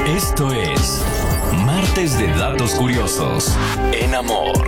Esto es Martes de Datos Curiosos en Amor.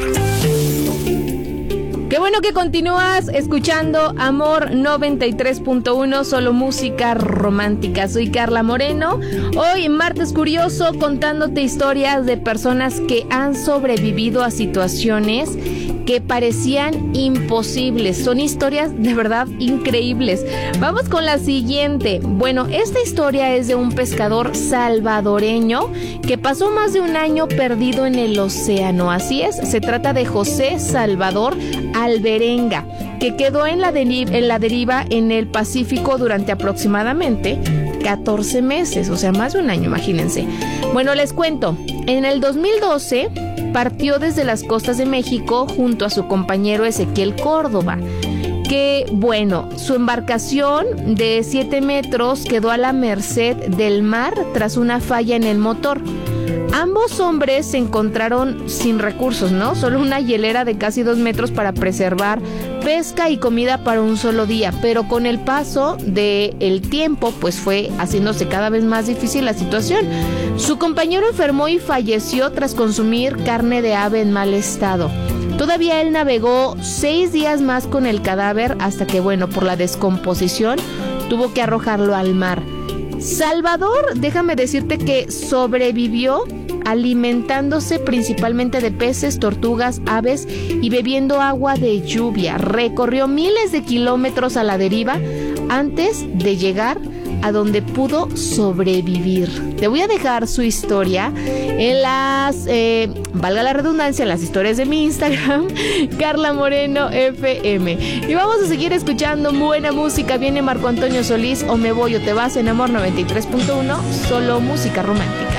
Qué bueno que continúas escuchando Amor 93.1, solo música romántica. Soy Carla Moreno, hoy en Martes Curioso contándote historias de personas que han sobrevivido a situaciones que parecían imposibles. Son historias de verdad increíbles. Vamos con la siguiente. Bueno, esta historia es de un pescador salvadoreño que pasó más de un año perdido en el océano. Así es, se trata de José Salvador Alberenga, que quedó en la deriva en el Pacífico durante aproximadamente 14 meses, o sea, más de un año, imagínense. Bueno, les cuento, en el 2012 partió desde las costas de México junto a su compañero Ezequiel Córdoba, que, bueno, su embarcación de 7 metros quedó a la merced del mar tras una falla en el motor. Ambos hombres se encontraron sin recursos, ¿no? Solo una hielera de casi 2 metros para preservar pesca y comida para un solo día, pero con el paso del tiempo, pues fue haciéndose cada vez más difícil la situación. Su compañero enfermó y falleció tras consumir carne de ave en mal estado. Todavía él navegó 6 días más con el cadáver hasta que, bueno, por la descomposición tuvo que arrojarlo al mar. Salvador, déjame decirte que sobrevivió alimentándose principalmente de peces, tortugas, aves y bebiendo agua de lluvia. Recorrió miles de kilómetros a la deriva antes de llegar a donde pudo sobrevivir. Te voy a dejar su historia en las, valga la redundancia, en las historias de mi Instagram, Carla Moreno FM. Y vamos a seguir escuchando buena música. Viene Marco Antonio Solís, o Me Voy o Te Vas, en Amor 93.1, solo música romántica.